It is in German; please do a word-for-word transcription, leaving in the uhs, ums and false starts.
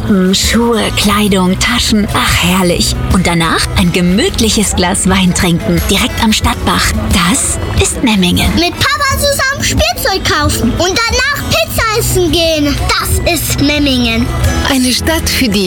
Shoppen, Schuhe, Kleidung, Taschen. Ach, herrlich. Und danach ein gemütliches Glas Wein trinken. Direkt am Stadtbach. Das ist Memmingen. Mit Papa zusammen Spielzeug kaufen und danach Pizza essen gehen. Das ist Memmingen. Eine Stadt, für die